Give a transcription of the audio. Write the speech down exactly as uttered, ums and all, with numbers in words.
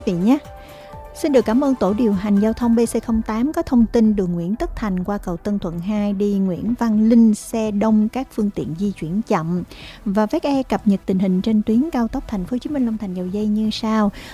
Vị nhé. Xin được cảm ơn tổ điều hành giao thông bê xê không tám có thông tin đường Nguyễn Tất Thành qua cầu Tân Thuận hai đi Nguyễn Văn Linh xe đông, các phương tiện di chuyển chậm. Và vê e cập nhật tình hình trên tuyến cao tốc Thành phố Hồ Chí Minh Long Thành Dầu Dây như sau.